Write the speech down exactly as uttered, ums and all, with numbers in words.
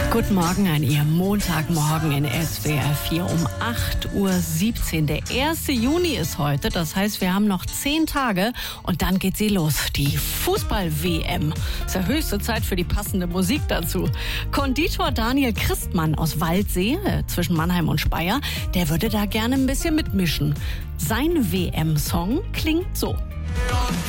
Guten Morgen an Ihrem Montagmorgen in S W R vier um acht Uhr siebzehn. Der erste Juni ist heute, das heißt, wir haben noch zehn Tage und dann geht sie los, die Fußball-W M. Ist ja höchste Zeit für die passende Musik dazu. Konditor Daniel Christmann aus Waldsee, äh, zwischen Mannheim und Speyer, der würde da gerne ein bisschen mitmischen. Sein W M-Song klingt so.